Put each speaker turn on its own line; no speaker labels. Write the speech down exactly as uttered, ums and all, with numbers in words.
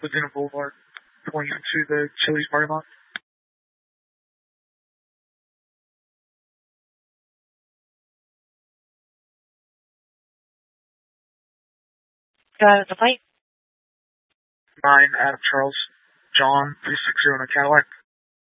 Laguna Boulevard, going into the Chili's parking lot.
Got it, the plate?
nine Adam Charles, John, three six zero in a Cadillac.